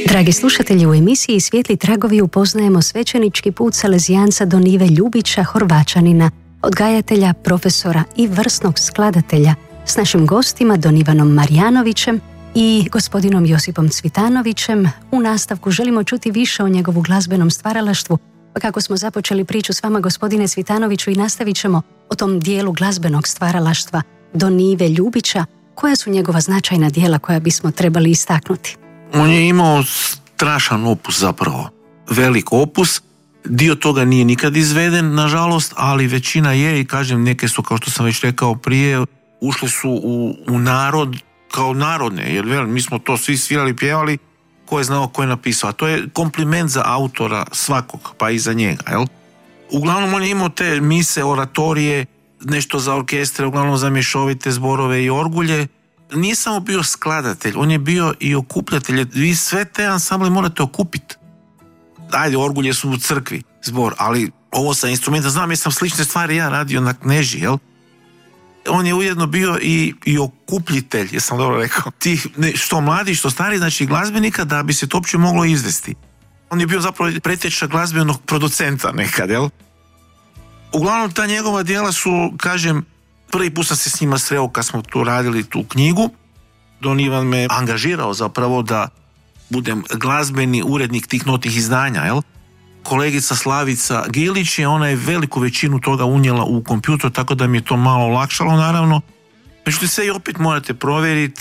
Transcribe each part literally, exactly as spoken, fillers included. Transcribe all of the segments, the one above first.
Dragi slušatelji, u emisiji Svijetli tragovi upoznajemo svećenički put Salezijanca Donive Ljubića, Horvaćanina, odgajatelja, profesora i vrsnog skladatelja, s našim gostima Don Ivanom Marjanovićem i gospodinom Josipom Cvitanovićem. U nastavku želimo čuti više o njegovu glazbenom stvaralaštvu, pa kako smo započeli priču s vama, gospodine Cvitanoviću, i nastavit ćemo o tom dijelu glazbenog stvaralaštva Donive Ljubića. Koja su njegova značajna dijela koja bismo trebali istaknuti? On je imao strašan opus zapravo, velik opus. Dio toga nije nikad izveden, nažalost, ali većina je, i kažem, neke su, kao što sam već rekao prije, ušle su u, u narod kao narodne, jer vel, mi smo to svi svirali, pjevali, ko je znao, ko je napisao. A to je kompliment za autora svakog, pa i za njega. Jel? Uglavnom on je imao te mise, oratorije, nešto za orkestre, uglavnom za mješovite zborove i orgulje. Nije samo bio skladatelj, on je bio i okupljatelj. Vi sve te ansamble morate okupiti. Ajde, orgulje su u crkvi, zbor, ali ovo sa instrumenta, znam jer sam slične stvari ja radio na Knežiji, jel? On je ujedno bio i, i okupljitelj, jesam dobro rekao, tih, ne, što mladi, što stari, znači glazbenika, da bi se to uopće moglo izvesti. On je bio zapravo preteča glazbenog producenta nekad, jel? Uglavnom, ta njegova djela su, kažem, prvi put sam se s njima sreo kad smo tu radili tu knjigu. Don Ivan me angažirao zapravo da budem glazbeni urednik tih notnih izdanja, jel? Kolegica Slavica Gilić je, ona je veliku većinu toga unijela u kompjuter, tako da mi je to malo olakšalo, naravno. Međutim, sve i opet morate provjeriti,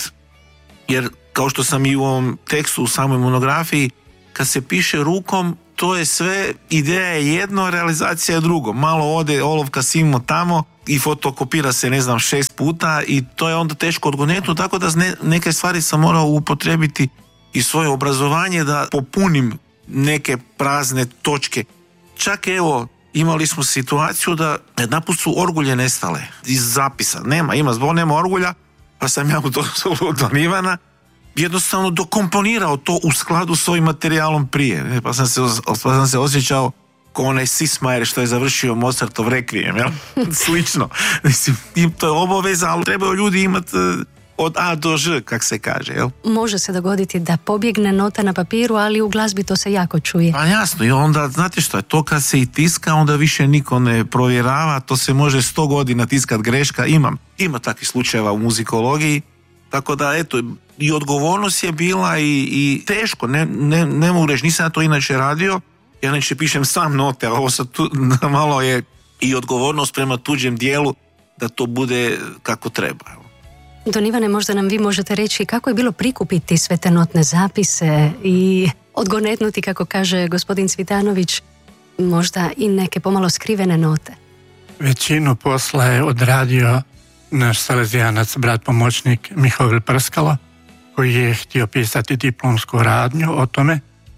jer kao što sam i u ovom tekstu, u samoj monografiji, kad se piše rukom, to je sve, ideja je jedno, realizacija je drugo. Malo ode olovka simo tamo i fotokopira se, ne znam, šest puta i to je onda teško odgonetnuti, tako da ne, neke stvari sam morao upotrijebiti i svoje obrazovanje da popunim neke prazne točke. Čak evo, imali smo situaciju da jedanput su orgulje nestale iz zapisa. Nema, ima zbog, nema orgulja, pa sam ja u Don Ivana jednostavno dokomponirao to u skladu s ovim materijalom prije. Pa sam se, pa sam se osjećao kao onaj Sismajer što je završio Mozartov Rekvijem, jel? Slično. Mislim, to je obaveza, ali trebaju ljudi imati od A do Ž, kak se kaže, jel? Može se dogoditi da pobjegne nota na papiru, ali u glazbi to se jako čuje. Pa jasno, i onda, znate što je, to kad se i tiska, onda više niko ne provjerava, to se može sto godina tiskat greška, imam. Ima takvih slučajeva u muzikologiji, tako da, eto, i odgovornost je bila i, i teško, ne, ne, ne mogu reći, nisam ja to inače radio, ja inače pišem sam note, a ovo sad tu, malo je i odgovornost prema tuđem dijelu da to bude kako treba. Don Ivane, možda nam vi možete reći kako je bilo prikupiti sve te notne zapise i odgonetnuti, kako kaže gospodin Cvitanović, možda i neke pomalo skrivene note. Većinu posla je odradio naš salezijanac, brat pomoćnik Mihovil Prskalo, koji je htio pisati diplomsku radnju o tome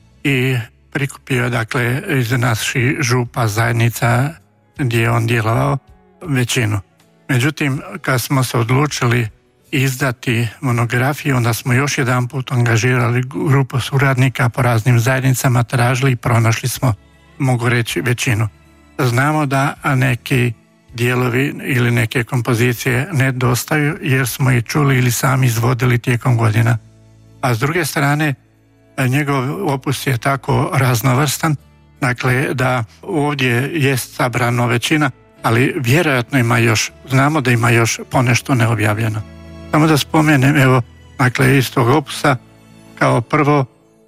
i prikupio, dakle, iz naših župa, zajednica gdje je on djelovao, većinu. Međutim, kad smo se odlučili izdati monografiju, onda smo još jedan put angažirali grupu suradnika po raznim zajednicama, tražili i pronašli smo, mogu reći, većinu. Znamo da neki dijelovi ili neke kompozicije nedostaju jer smo ih čuli ili sami izvodili tijekom godina. A s druge strane, njegov opus je tako raznovrstan, dakle da ovdje jest sabrano većina, ali vjerojatno ima još, znamo da ima još ponešto neobjavljeno. Samo da spomenem, evo, dakle, iz tog opusa, kao prvo,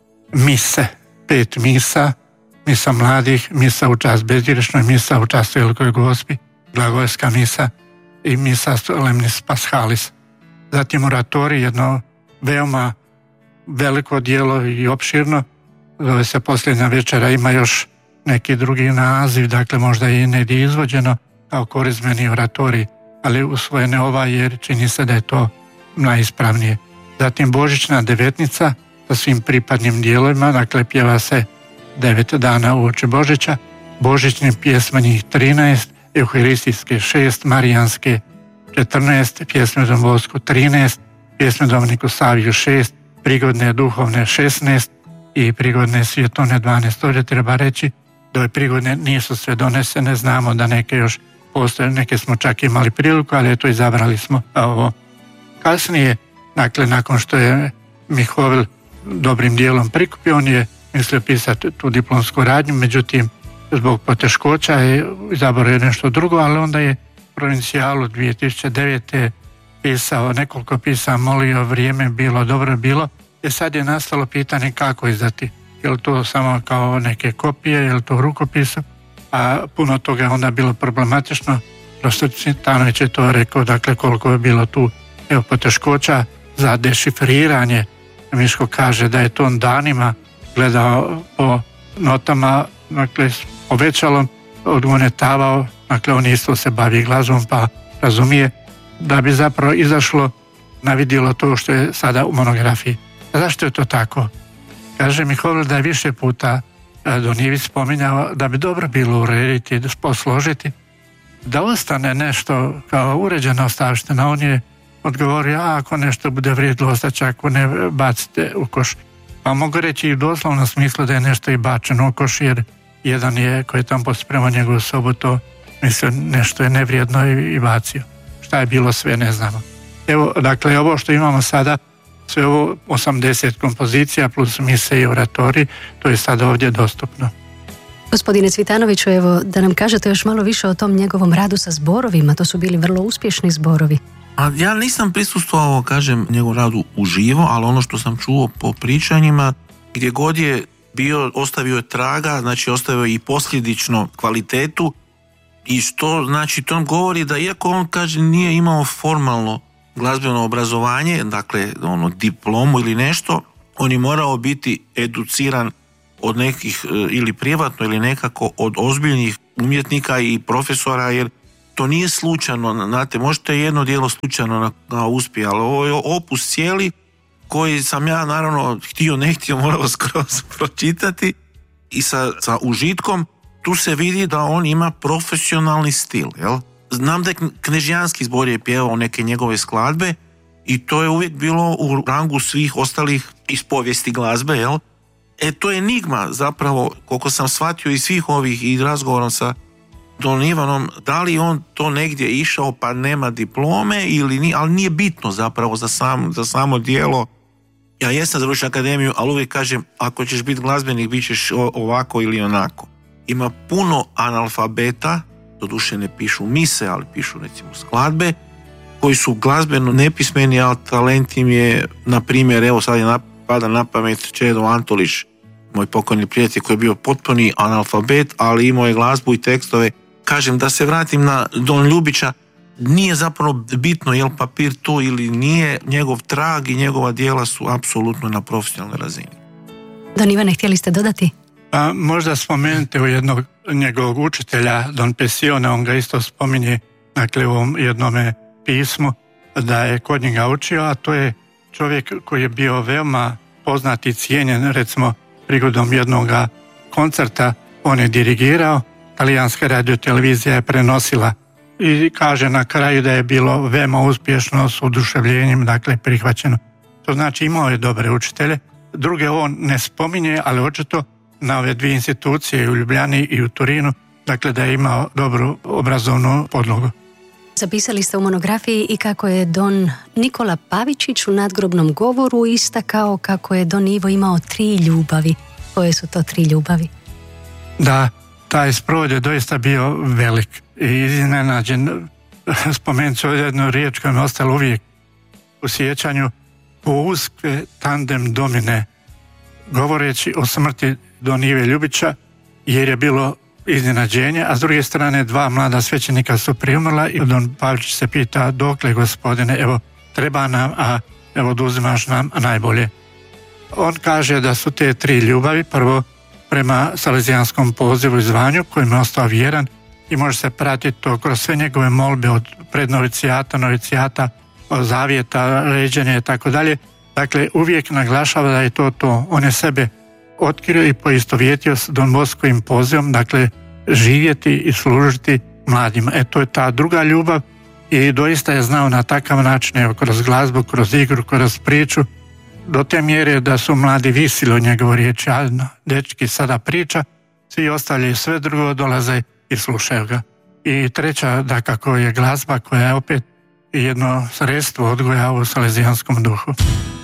mise, pet misa, misa mladih, misa u čast bezgriješnoj, misa u čast Velikoj Gospi, glagolska misa i misa Solemnis Paschalis. Zatim oratorij, jedno veoma veliko djelo i opširno, zove se Posljednja večera, ima još neki drugi naziv, dakle možda i negdje izvođeno kao korizmeni oratorij, ali usvojene ovaj jer čini se da je to najispravnije. Zatim Božićna devetnica sa svim pripadnim dijelovima, dakle pjeva se devet dana uoči Božića, božićni pjesma njih trinaest, euharistijske šest, marijanske četrnaest, pjesme Dombovsku trinaest, pjesme Dominiku Saviju šest, prigodne duhovne šesnaest i prigodne svjetovne dvanaest. Ovdje treba reći da ove prigodne nisu sve donesene, znamo da neke još postoje, neke smo čak imali priliku, ali eto izabrali smo ovo. Kasnije, dakle nakon što je Mihovil dobrim dijelom prikupio. On je mislio pisati tu diplomsku radnju, međutim zbog poteškoća je izabrao nešto drugo, ali onda je Provincijalu dvije tisuće devete pisao nekoliko pisa, molio, vrijeme bilo, dobro bilo. I sad je nastalo pitanje kako izdati. Je li to samo kao neke kopije, je li to rukopis? A puno toga je onda bilo problematično. Profesor Cvitanović je to rekao, dakle koliko je bilo tu evo, poteškoća za dešifriranje. Miško kaže da je to on danima gledao po notama, dakle s povećalom, odgonetavao, dakle on isto se bavi glazbom pa razumije, da bi zapravo izašlo na vidjelo to što je sada u monografiji. A zašto je to tako? Kaže Mihovil da je više puta Don spominjao da bi dobro bilo urediti, posložiti, da ostane nešto kao uređena ostavština. On je odgovorio, a ako nešto bude vrijedilo ostati, ako ne bacite u koš. Pa mogu reći i doslovno smislu da je nešto i bačeno u koš, jer jedan je koji je tamo pospremao njegovu sobu, to mislio nešto je nevrijedno i, i bacio. Šta je bilo sve, ne znamo. Evo, dakle, ovo što imamo sada, sve ovo osamdeset kompozicija plus mise i oratori, to je sada ovdje dostupno. Gospodine Cvitanoviću, evo da nam kažete još malo više o tom njegovom radu sa zborovima, to su bili vrlo uspješni zborovi. A ja nisam prisustvovao, kažem, njegov radu uživo, ali ono što sam čuo po pričanjima, gdje god je bio, ostavio je traga, znači ostavio i posljedično kvalitetu, i što znači to nam govori da iako on kaže nije imao formalno glazbeno obrazovanje, dakle ono diplomu ili nešto, on je morao biti educiran od nekih ili privatno ili nekako od ozbiljnih umjetnika i profesora, jer to nije slučajno, znate, možete jedno djelo slučajno na, na uspije, ali ovo je opus cijeli koji sam ja naravno htio ne htio morao skroz pročitati i sa, sa užitkom. Tu se vidi da on ima profesionalni stil, jel? Znam da je Knežjanski zbor je pjevao neke njegove skladbe i to je uvijek bilo u rangu svih ostalih iz povijesti glazbe, jel? E, to je enigma zapravo, koliko sam shvatio iz svih ovih i razgovorom sa Don Ivanom, da li on to negdje išao pa nema diplome ili nije, ali nije bitno zapravo za, sam, za samo djelo. Ja jesam završio akademiju, ali uvijek kažem, ako ćeš biti glazbenik, bit ćeš ovako ili onako. Ima puno analfabeta, doduše ne pišu mise, ali pišu recimo skladbe, koji su glazbeno nepismeni, ali talent im je, na primjer, evo sad je pada na pamet Čedo Antolić, moj pokojni prijatelj koji je bio potpuni analfabet, ali imao je glazbu i tekstove. Kažem, da se vratim na Don Ljubića, nije zapravo bitno je li papir to ili nije, njegov trag i njegova djela su apsolutno na profesionalnoj razini. Don Ivane, htjeli ste dodati? Pa, možda spomenute u jednog njegovog učitelja, Don Pesiona, on ga isto spominje, dakle u ovom jednome pismu, da je kod njega učio, a to je čovjek koji je bio veoma poznat i cijenjen, recimo prigodom jednog koncerta, on je dirigirao, talijanska radiotelevizija je prenosila i kaže na kraju da je bilo veoma uspješno, s oduševljenjem, dakle prihvaćeno. To znači imao je dobre učitelje, druge on ne spominje, ali očito na ove dvije institucije u Ljubljani i u Turinu, dakle da je imao dobru obrazovnu podlogu. Zapisali ste u monografiji i kako je Don Nikola Pavičić u nadgrobnom govoru istakao kako je Don Ivo imao tri ljubavi. Koje su to tri ljubavi? Da, taj sprovod je doista bio velik i iznenađen. Spomenut ću jednu riječ koja mi je ostala uvijek u sjećanju, pousque tandem domine, govoreći o smrti Don Ive Ljubića, jer je bilo iznenađenje, a s druge strane dva mlada svećenika su priumrla i Don Pavičić se pita, dokle gospodine, evo treba nam, a evo oduzimaš nam najbolje. On kaže da su te tri ljubavi, prvo prema salezijanskom pozivu i zvanju kojim je ostao vjeran i može se pratiti to kroz sve njegove molbe od prednovicijata, novicijata, zavjeta, ređenja i tako dalje. Dakle, uvijek naglašava da je to to. On je sebe otkrio i poistovjetio s Don Boskovim pozivom, dakle, živjeti i služiti mladima. E, to je ta druga ljubav i doista je znao na takav način, evo, kroz glazbu, kroz igru, kroz priču, do te mjere da su mladi visili od njegove riječi, a dečki sada priča, svi ostavljaju sve drugo, dolaze i slušaju ga. I treća, dakako, je glazba koja je opet jedno sredstvo odgoja u salezijanskom duhu.